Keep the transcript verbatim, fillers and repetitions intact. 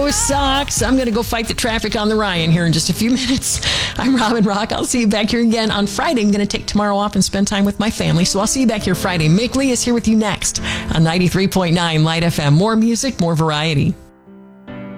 those socks. I'm going to go fight the traffic on the Ryan here in just a few minutes. I'm Robin Rock. I'll see you back here again on Friday. I'm going to take tomorrow off and spend time with my family, so I'll see you back here Friday. Mick Lee is here with you next on ninety-three point nine Light F M. More music, more variety.